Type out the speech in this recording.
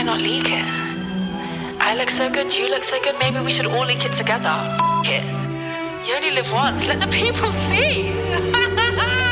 not leak it? I look so good, you look so good, maybe we should all leak it together. F*** it. You only live once, let the people see.